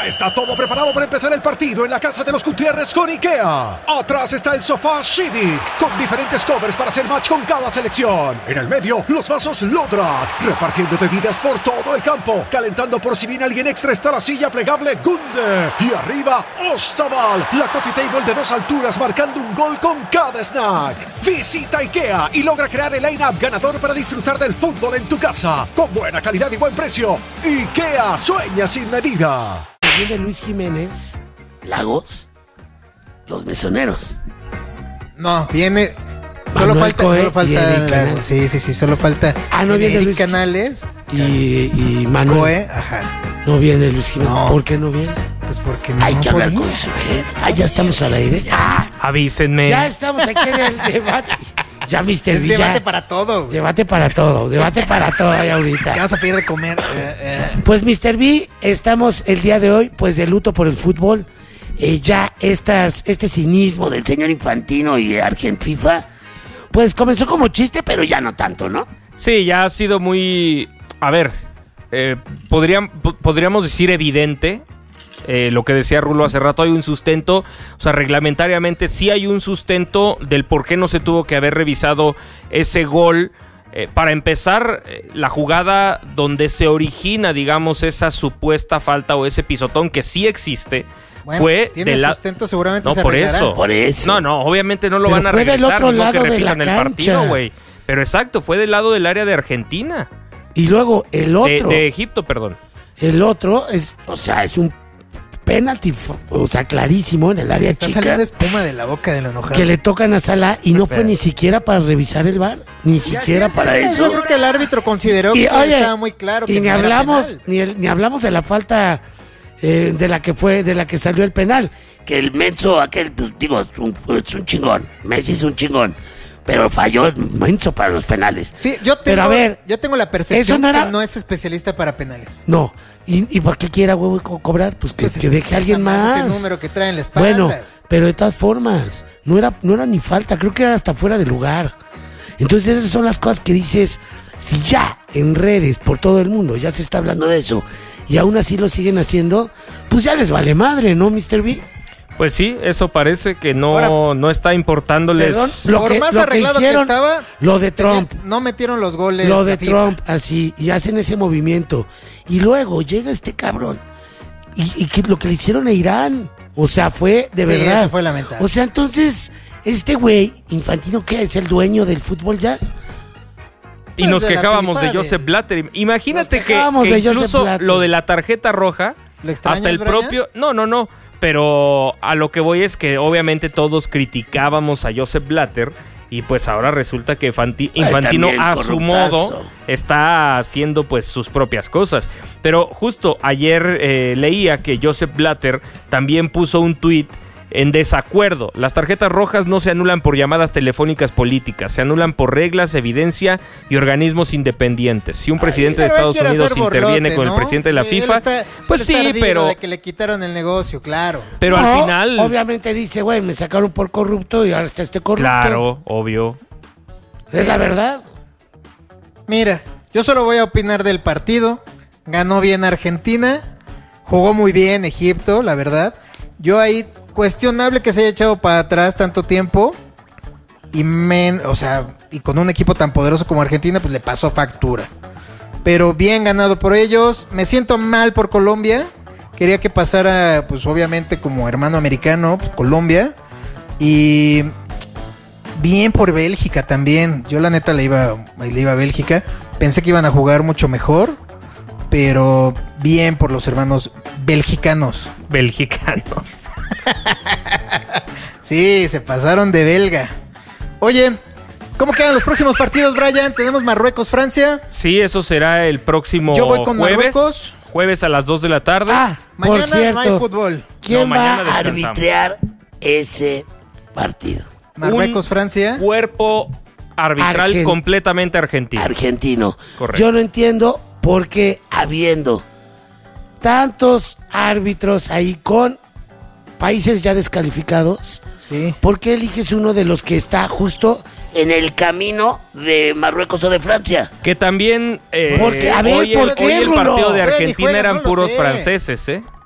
Ya está todo preparado para empezar el partido en la casa de los Gutiérrez con IKEA. Atrás está el sofá Civic, con diferentes covers para hacer match con cada selección. En el medio, los vasos Lodrat, repartiendo bebidas por todo el campo. Calentando por si viene alguien extra está la silla plegable Gunde. Y arriba, Ostaval, la coffee table de 2 alturas marcando un gol con cada snack. Visita IKEA y logra crear el line-up ganador para disfrutar del fútbol en tu casa. Con buena calidad y buen precio. IKEA, sueña sin medida. Viene Luis Jiménez, Lagos, Los Mesoneros. No, viene. Solo falta solo falta. No viene Eric Luis Canales y Manuel. Coe, ajá. No viene Luis Jiménez. No. ¿Por qué no viene? Pues porque no. Hay que hablar podía. con su gente. Ya estamos al aire. Avísenme. Ya estamos aquí en el debate. Ya, Mr. Es Villa. debate para todo. Güey. Debate para todo ahí ahorita. ¿Qué vas a pedir de comer? Pues Mr. B, estamos el día de hoy pues de luto por el fútbol. Ya este cinismo del señor Infantino y FIFA, pues comenzó como chiste, pero ya no tanto, ¿no? Sí, ya ha sido muy... A ver, podríamos decir evidente. Lo que decía Rulo hace rato, hay un sustento, o sea, reglamentariamente sí hay un sustento del por qué no se tuvo que haber revisado ese gol. Para empezar, la jugada donde se origina, digamos, esa supuesta falta o ese pisotón que sí existe, Bueno, fue tiene sustento, seguramente no, se por arreglará. eso. No, obviamente no lo Pero van a fue del regresar, otro no que lado de repitan la el cancha. partido, güey. Pero exacto, fue del lado del área de Argentina. Y luego el otro. De Egipto, perdón. El otro es un penalti, clarísimo en el área Está chica. saliendo espuma de la boca de lo enojado. Que le tocan a Salah y no fue ni siquiera para revisar el VAR, ni siquiera para eso. Yo creo que el árbitro consideró que estaba muy claro que y ni no era hablamos penal. ni hablamos de la falta de la que salió el penal, que el menso aquel, pues, digo, es un chingón. Messi es un chingón, pero falló menso para los penales. Sí, yo tengo la percepción eso que no es especialista para penales. No, y ¿para qué quiera huevo cobrar? Pues que deje a alguien más. Ese número que trae en la espalda. Bueno, pero de todas formas, no era ni falta, creo que era hasta fuera de lugar. Entonces esas son las cosas que dices, si ya en redes por todo el mundo ya se está hablando de eso y aún así lo siguen haciendo, pues ya les vale madre, ¿no, Mr. B? Pues sí, eso parece que no está importándoles. Perdón, Por más arreglado que estaba, lo de Trump. No metieron los goles. Lo de FIFA. Trump, así, y hacen ese movimiento. Y luego llega este cabrón y que lo que le hicieron a Irán, o sea, fue de verdad. Eso fue lamentable. O sea, entonces, este güey, Infantino, ¿qué? ¿Es el dueño del fútbol ya? Y nos de la quejábamos FIFA, de Joseph Blatter. Imagínate Nos que quejábamos de Joseph incluso Blatter. lo de la tarjeta roja, ¿Lo extrañas, hasta el Brian? propio... No. Pero a lo que voy es que obviamente todos criticábamos a Joseph Blatter y pues ahora resulta que Infantino también a su corruptazo. modo está haciendo pues sus propias cosas. Pero justo ayer leía que Joseph Blatter también puso un tuit en desacuerdo. Las tarjetas rojas no se anulan por llamadas telefónicas políticas, se anulan por reglas, evidencia y organismos independientes. Si un presidente de Pero él Estados quiere Unidos hacer interviene borlote, con ¿no? el presidente de la Sí, FIFA, él está pues sí, ardido pero... de que le quitaron el negocio, claro. Pero No, al final... obviamente dice, güey, me sacaron por corrupto y ahora está este corrupto. Claro, obvio. Es la verdad. Mira, yo solo voy a opinar del partido. Ganó bien Argentina. Jugó muy bien Egipto, la verdad. Yo ahí, cuestionable que se haya echado para atrás tanto tiempo. Y con un equipo tan poderoso como Argentina, pues le pasó factura. Pero bien ganado por ellos. Me siento mal por Colombia. Quería que pasara, pues obviamente como hermano americano, pues, Colombia. Y bien por Bélgica también. Yo la neta le iba a Bélgica. Pensé que iban a jugar mucho mejor. Pero bien por los hermanos belgicanos. Belgicanos. Sí, se pasaron de belga. Oye, ¿cómo quedan los próximos partidos, Brian? Tenemos Marruecos-Francia. Sí, eso será el próximo Yo voy con jueves. Marruecos. Jueves a las 2 de la tarde. Mañana por cierto, no hay fútbol. ¿quién No, va mañana a descansamos. arbitrar ese partido? Marruecos-Francia. Cuerpo arbitral completamente argentino. Argentino. Correcto. Yo no entiendo por qué, habiendo tantos árbitros ahí con países ya descalificados, Sí. ¿por qué eliges uno de los que está justo en el camino de Marruecos o de Francia? Que también Porque, a ver, hoy ¿por qué, el Rulo? partido de Juegan y Argentina juegan, eran no lo puros sé. franceses, ¿eh?